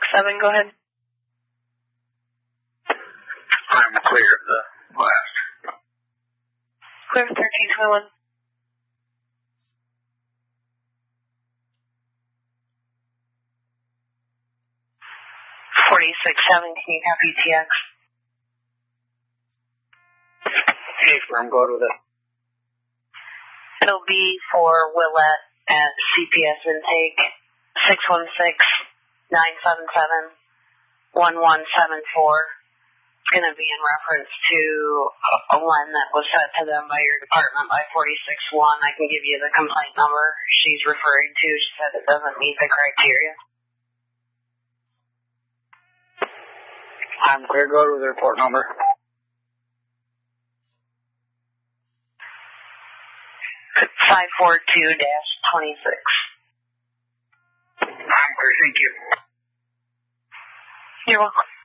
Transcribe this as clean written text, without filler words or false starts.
go ahead. I'm clear of the blast. Clear 1321. 46-7, can you copy TX? Hey, firm, go with it. It'll be for Willette at CPS intake 616-977-1174. It's going to be in reference to a one that was sent to them by your department by 46-1. I can give you the complaint number she's referring to. She said it doesn't meet the criteria. I'm clear, go to the report number. It's 542-26. I'm clear, thank you. You're welcome.